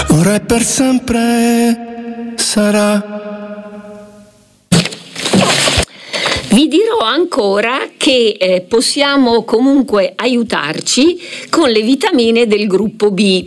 ora e per sempre sarà. Vi dirò ancora che possiamo comunque aiutarci con le vitamine del gruppo B,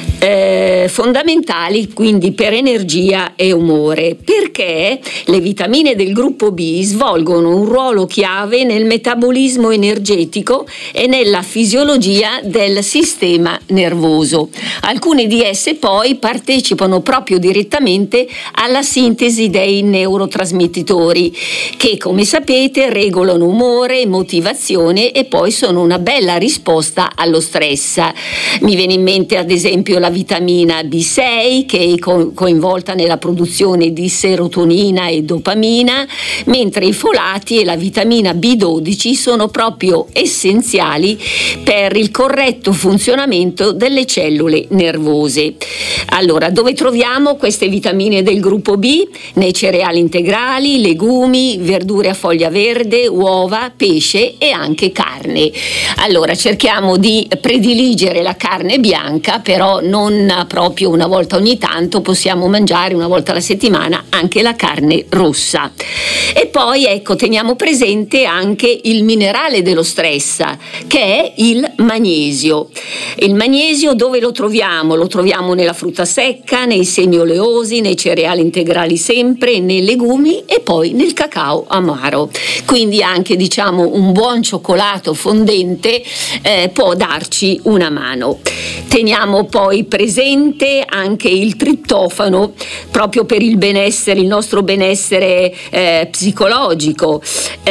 fondamentali quindi per energia e umore, perché le vitamine del gruppo B svolgono un ruolo chiave nel metabolismo energetico e nella fisiologia del sistema nervoso. Alcune di esse poi partecipano proprio direttamente alla sintesi dei neurotrasmettitori che, come sapete, regolano umore, motivazione e poi sono una bella risposta allo stress. Mi viene in mente ad esempio la vitamina B6 che è coinvolta nella produzione di serotonina e dopamina, mentre i folati e la vitamina B12 sono proprio essenziali per il corretto funzionamento delle cellule nervose. Allora, dove troviamo queste vitamine del gruppo B? Nei cereali integrali, legumi, verdure a foglia verde, uova, pesce e anche carne. Allora, cerchiamo di prediligere la carne bianca, però non proprio una volta ogni tanto, possiamo mangiare una volta alla settimana anche la carne rossa. E poi ecco, teniamo presente anche il minerale dello stress, che è il magnesio. Il magnesio dove lo troviamo? Lo troviamo nella frutta secca, nei semi oleosi, nei cereali integrali sempre, nei legumi e poi nel cacao amaro. Quindi anche un buon cioccolato fondente può darci una mano. Teniamo poi presente anche il triptofano, proprio per il benessere, il nostro benessere psicologico.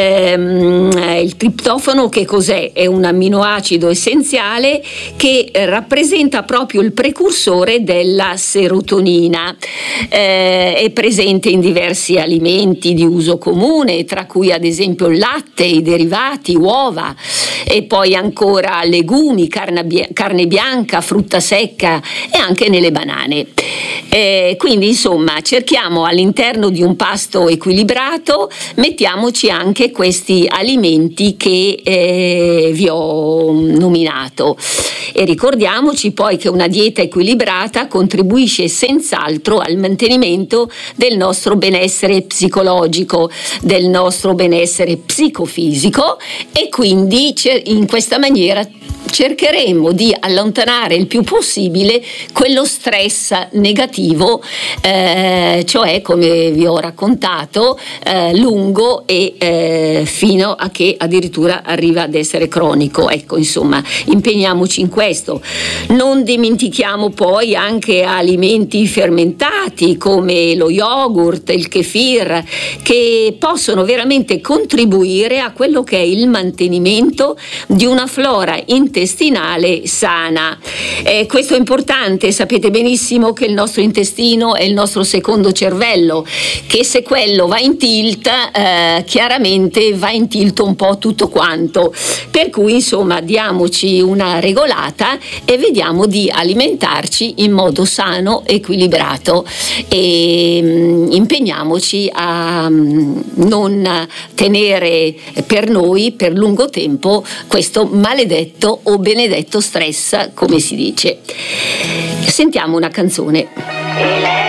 Il triptofano che cos'è? È un amminoacido essenziale che rappresenta proprio il precursore della serotonina. È presente in diversi alimenti di uso comune, tra cui ad esempio il latte, i derivati, uova, e poi ancora legumi, carne bianca, frutta secca e anche nelle banane. Quindi insomma cerchiamo all'interno di un pasto equilibrato, mettiamoci anche questi alimenti che vi ho nominato e ricordiamoci poi che una dieta equilibrata contribuisce senz'altro al mantenimento del nostro benessere psicologico, del nostro benessere psicofisico, e quindi in questa maniera cercheremo di allontanare il più possibile quello stress negativo, cioè, come vi ho raccontato, lungo e fino a che addirittura arriva ad essere cronico. Ecco, insomma, impegniamoci in questo. Non dimentichiamo poi anche alimenti fermentati come lo yogurt, il kefir, che possono veramente contribuire a quello che è il mantenimento di una flora intestinale sana. Questo è importante, sapete benissimo che il nostro intestino è il nostro secondo cervello, che se quello va in tilt, chiaramente va in tilt un po' tutto quanto, per cui insomma diamoci una regolata e vediamo di alimentarci in modo sano, equilibrato, e impegniamoci a non tenere per noi per lungo tempo questo maledetto o benedetto stress, come si dice. Sentiamo una canzone.